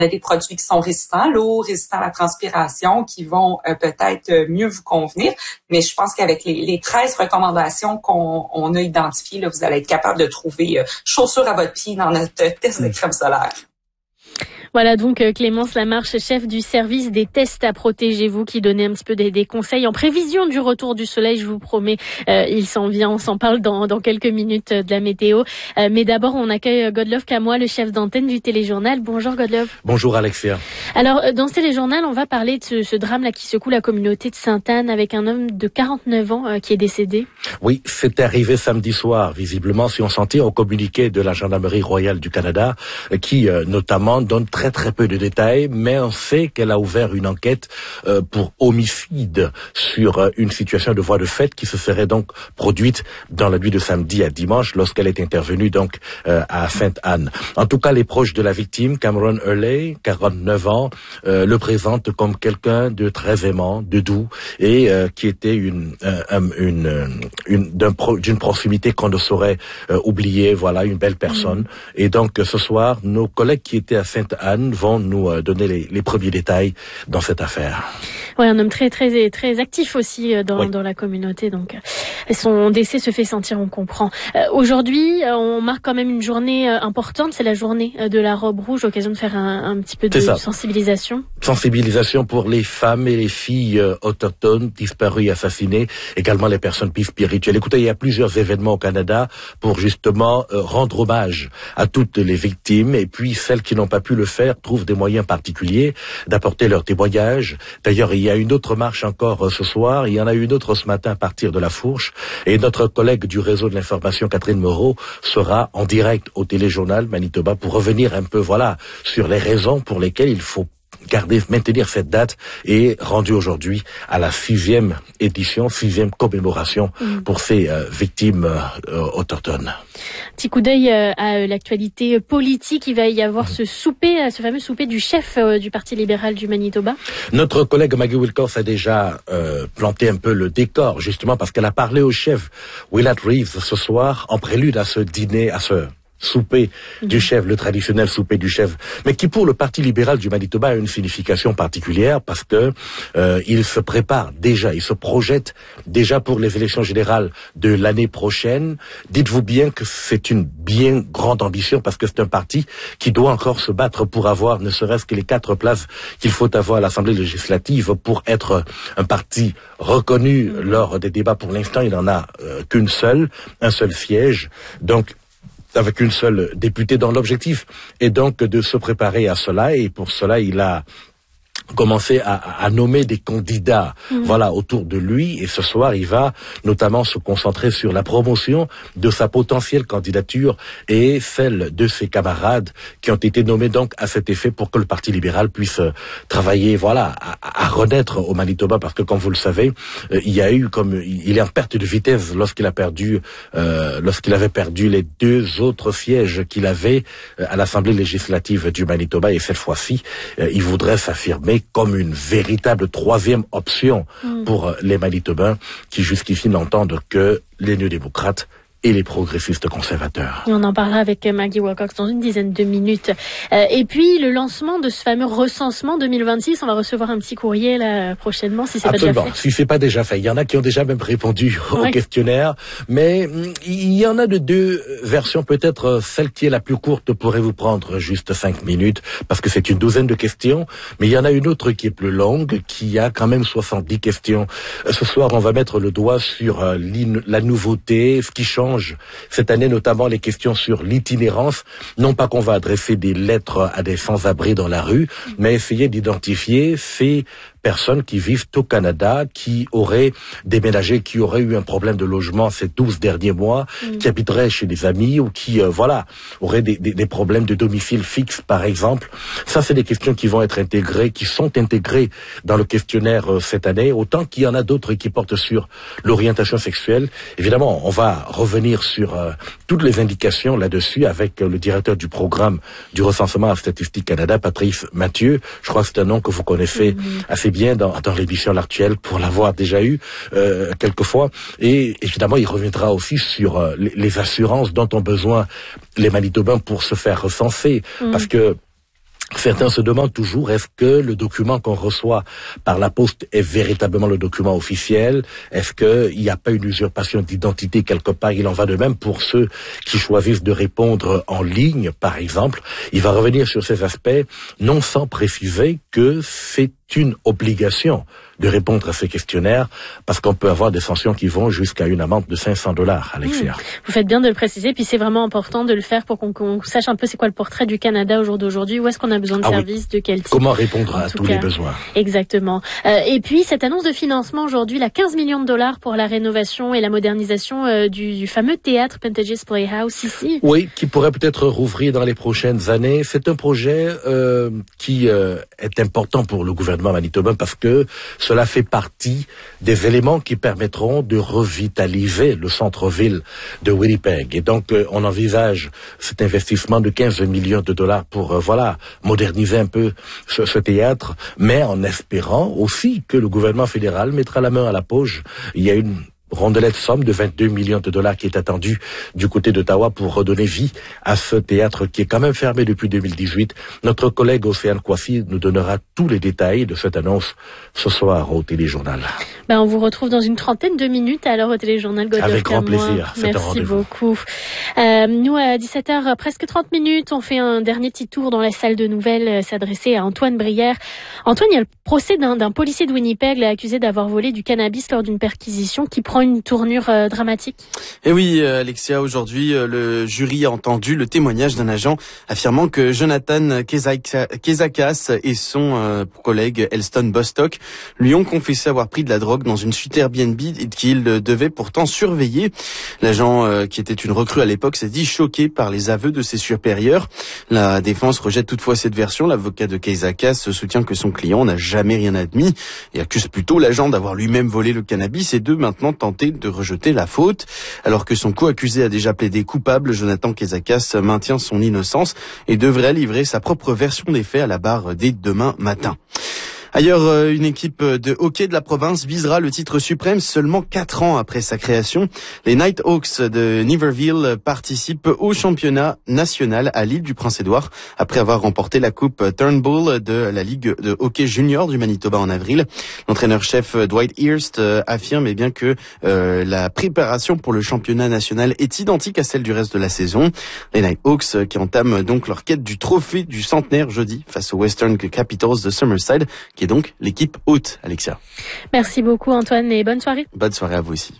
a des produits qui sont résistants à l'eau, résistants à la transpiration, qui vont peut-être mieux vous convenir. Mais je pense qu'avec les 13 recommandations qu'on a identifiées, là, vous allez être capable de trouver chaussures à votre pied dans notre test de crème solaire. Voilà donc Clémence Lamarche, chef du service des tests à Protégez-vous, qui donnait un petit peu des conseils en prévision du retour du soleil, je vous promets. Il s'en vient, on s'en parle dans quelques minutes de la météo. Mais d'abord, on accueille Godlove Camois, le chef d'antenne du Téléjournal. Bonjour Godlove. Bonjour Alexia. Alors, dans ce Téléjournal, on va parler de ce drame-là qui secoue la communauté de Sainte-Anne avec un homme de 49 ans qui est décédé. Oui, c'est arrivé samedi soir, visiblement, si on s'en tient au communiqué de la Gendarmerie royale du Canada, qui notamment donne très peu de détails, mais on sait qu'elle a ouvert une enquête pour homicide sur une situation de voie de fait qui se serait donc produite dans la nuit de samedi à dimanche lorsqu'elle est intervenue donc à Sainte-Anne. En tout cas, les proches de la victime, Cameron Hurley, 49 ans, le présentent comme quelqu'un de très aimant, de doux et qui était d'une proximité qu'on ne saurait oublier. Voilà, une belle personne. Et donc ce soir, nos collègues qui étaient à Sainte-Anne vont nous donner les premiers détails dans cette affaire. Oui, un homme très actif aussi dans la communauté. Donc, son décès se fait sentir, on comprend. Aujourd'hui, on marque quand même une journée importante. C'est la journée de la robe rouge, l'occasion de faire un petit peu de sensibilisation. Sensibilisation pour les femmes et les filles autochtones disparues et assassinées, également les personnes spirituelles. Écoutez, il y a plusieurs événements au Canada pour justement rendre hommage à toutes les victimes et puis celles qui n'ont pas pu le faire trouvent des moyens particuliers d'apporter leur témoignage. D'ailleurs, il y a une autre marche encore ce soir, il y en a une autre ce matin à partir de la Fourche, et notre collègue du réseau de l'information, Catherine Moreau, sera en direct au Téléjournal Manitoba pour revenir un peu, sur les raisons pour lesquelles il faut maintenir cette date est rendue aujourd'hui à la 6e commémoration pour ces victimes autochtones. Petit coup d'œil à l'actualité politique. Il va y avoir ce fameux souper du chef du Parti libéral du Manitoba. Notre collègue Maggie Wilcox a déjà planté un peu le décor, justement parce qu'elle a parlé au chef Willard Reeves ce soir en prélude à ce dîner, à ce souper du chef, le traditionnel souper du chef, mais qui pour le Parti libéral du Manitoba a une signification particulière parce que il se prépare déjà, il se projette déjà pour les élections générales de l'année prochaine. Dites-vous bien que c'est une bien grande ambition parce que c'est un parti qui doit encore se battre pour avoir ne serait-ce que les 4 places qu'il faut avoir à l'Assemblée législative pour être un parti reconnu lors des débats. Pour l'instant, il n'en a un seul siège. Donc, avec une seule députée dans l'objectif, et donc de se préparer à cela, et pour cela il a commencer à nommer des candidats autour de lui, et ce soir il va notamment se concentrer sur la promotion de sa potentielle candidature et celle de ses camarades qui ont été nommés donc à cet effet pour que le Parti libéral puisse travailler à renaître au Manitoba, parce que comme vous le savez, il est en perte de vitesse lorsqu'il avait perdu les 2 autres sièges qu'il avait à l'Assemblée législative du Manitoba, et cette fois-ci il voudrait s'affirmer comme une véritable 3e option pour les Manitobains qui jusqu'ici n'entendent que les néo-démocrates et les progressistes conservateurs. Et on en parlera avec Maggie Wilcox dans une dizaine de minutes. Et puis, le lancement de ce fameux recensement 2026, on va recevoir un petit courrier là prochainement, si c'est pas déjà fait. Si c'est pas déjà fait. Il y en a qui ont déjà même répondu au questionnaire, mais il y en a de 2 versions. Peut-être celle qui est la plus courte pourrait vous prendre juste 5 minutes, parce que c'est une 12aine de questions, mais il y en a une autre qui est plus longue, qui a quand même 70 questions. Ce soir, on va mettre le doigt sur la nouveauté, ce qui change cette année, notamment les questions sur l'itinérance. Non pas qu'on va adresser des lettres à des sans-abri dans la rue, mais essayer d'identifier ces personnes qui vivent au Canada, qui auraient déménagé, qui auraient eu un problème de logement ces 12 derniers mois, qui habiteraient chez des amis ou qui, auraient des problèmes de domicile fixe, par exemple. Ça, c'est des questions qui vont être intégrées, qui sont intégrées dans le questionnaire cette année, autant qu'il y en a d'autres qui portent sur l'orientation sexuelle. Évidemment, on va revenir sur toutes les indications là-dessus avec le directeur du programme du recensement à Statistique Canada, Patrice Mathieu. Je crois que c'est un nom que vous connaissez assez bien dans l'émission L'Actuelle pour l'avoir déjà eu quelques fois. Et évidemment, il reviendra aussi sur les assurances dont ont besoin les Manitobains pour se faire recenser. Parce que Certains se demandent toujours, est-ce que le document qu'on reçoit par la poste est véritablement le document officiel? Est-ce qu'il n'y a pas une usurpation d'identité quelque part? Il en va de même pour ceux qui choisissent de répondre en ligne, par exemple. Il va revenir sur ces aspects, non sans préciser que c'est une obligation de répondre à ces questionnaires, parce qu'on peut avoir des sanctions qui vont jusqu'à une amende de $500, Alexia. Vous faites bien de le préciser, puis c'est vraiment important de le faire pour qu'on sache un peu c'est quoi le portrait du Canada au jour d'aujourd'hui, où est-ce qu'on a besoin de services, de quel type. Comment répondre à tous les besoins. Exactement. Et puis, cette annonce de financement aujourd'hui, la $15 millions pour la rénovation et la modernisation du fameux théâtre Pantages Playhouse ici. Oui, qui pourrait peut-être rouvrir dans les prochaines années. C'est un projet qui est important pour le gouvernement manitobain parce que cela fait partie des éléments qui permettront de revitaliser le centre-ville de Winnipeg. Et donc, on envisage cet investissement de $15 millions pour, moderniser un peu ce théâtre, mais en espérant aussi que le gouvernement fédéral mettra la main à la poche. Il y a une rondelette somme de $22 millions qui est attendue du côté d'Ottawa pour redonner vie à ce théâtre qui est quand même fermé depuis 2018. Notre collègue Océane Coiffi nous donnera tous les détails de cette annonce ce soir au Téléjournal. On vous retrouve dans une trentaine de minutes alors au Téléjournal. Avec grand plaisir. Merci beaucoup. Nous, à 17h, presque 30 minutes, on fait un dernier petit tour dans la salle de nouvelles, s'adresser à Antoine Brière. Antoine, il y a le procès d'un policier de Winnipeg accusé d'avoir volé du cannabis lors d'une perquisition qui prend une tournure dramatique. Et oui, Alexia, aujourd'hui, le jury a entendu le témoignage d'un agent affirmant que Jonathan Kezakas et son collègue Elston Bostock lui ont confessé avoir pris de la drogue dans une suite Airbnb qu'il devait pourtant surveiller. L'agent, qui était une recrue à l'époque, s'est dit choqué par les aveux de ses supérieurs. La défense rejette toutefois cette version. L'avocat de Kezakas soutient que son client n'a jamais rien admis et accuse plutôt l'agent d'avoir lui-même volé le cannabis et de maintenant tenter de rejeter la faute. Alors que son co-accusé a déjà plaidé coupable, Jonathan Kezakas maintient son innocence et devrait livrer sa propre version des faits à la barre dès demain matin. Ailleurs, une équipe de hockey de la province visera le titre suprême seulement 4 ans après sa création. Les Nighthawks de Niverville participent au championnat national à l'île du Prince-Édouard après avoir remporté la coupe Turnbull de la Ligue de hockey junior du Manitoba en avril. L'entraîneur-chef Dwight Earst affirme bien que la préparation pour le championnat national est identique à celle du reste de la saison. Les Nighthawks qui entament donc leur quête du trophée du centenaire jeudi face aux Western Capitals de Summerside, qui est donc l'équipe haute, Alexia. Merci beaucoup Antoine et bonne soirée. Bonne soirée à vous aussi.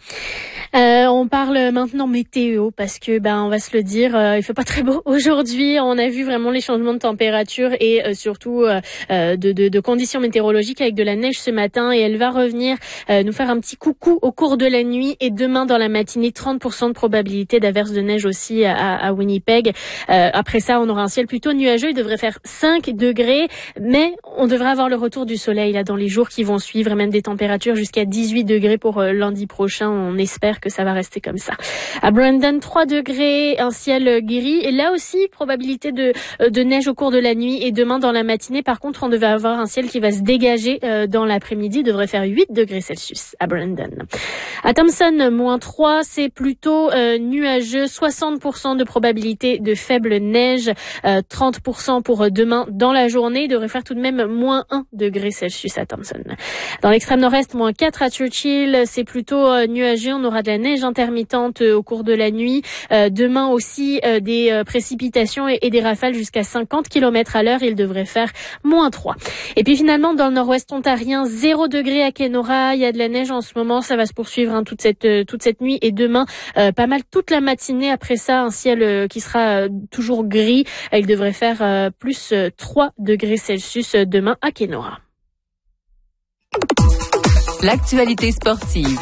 On parle maintenant météo parce que on va se le dire, il fait pas très beau aujourd'hui. On a vu vraiment les changements de température et surtout de conditions météorologiques avec de la neige ce matin et elle va revenir nous faire un petit coucou au cours de la nuit et demain dans la matinée 30% de probabilité d'averse de neige aussi à Winnipeg. Après ça, on aura un ciel plutôt nuageux, il devrait faire 5 degrés, mais on devrait avoir le retour du soleil là dans les jours qui vont suivre et même des températures jusqu'à 18 degrés pour lundi prochain. On espère que ça va rester comme ça. À Brandon, 3 degrés, un ciel gris. Et là aussi, probabilité de neige au cours de la nuit. Et demain, dans la matinée, par contre, on devait avoir un ciel qui va se dégager dans l'après-midi. Il devrait faire 8 degrés Celsius à Brandon. À Thompson, moins 3, c'est plutôt nuageux. 60% de probabilité de faible neige. 30% pour demain dans la journée. Il devrait faire tout de même moins 1 degré Celsius à Thompson. Dans l'extrême nord-est, moins 4 à Churchill. C'est plutôt nuageux. On aura de la neige intermittente au cours de la nuit. Demain aussi, des précipitations et des rafales jusqu'à 50 km à l'heure. Il devrait faire moins 3. Et puis finalement, dans le nord-ouest ontarien, 0 degré à Kenora. Il y a de la neige en ce moment. Ça va se poursuivre toute cette nuit. Et demain, pas mal toute la matinée. Après ça, un ciel qui sera toujours gris. Il devrait faire plus 3 degrés Celsius demain à Kenora. L'actualité sportive.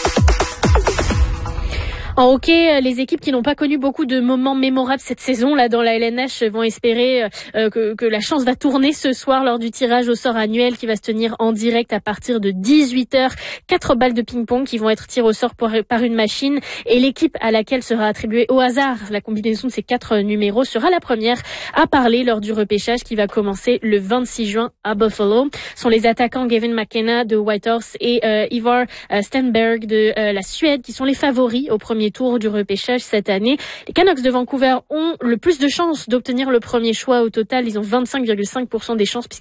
En hockey, les équipes qui n'ont pas connu beaucoup de moments mémorables cette saison là dans la LNH vont espérer que la chance va tourner ce soir lors du tirage au sort annuel qui va se tenir en direct à partir de 18h. 4 balles de ping-pong qui vont être tirées au sort par une machine et l'équipe à laquelle sera attribuée au hasard la combinaison de ces 4 numéros sera la première à parler lors du repêchage qui va commencer le 26 juin à Buffalo. Ce sont les attaquants Gavin McKenna de Whitehorse et Ivar Stenberg de la Suède qui sont les favoris au premier premier tour du repêchage cette année. Les Canucks de Vancouver ont le plus de chances d'obtenir le premier choix au total. Ils ont 25,5% des chances puisqu'ils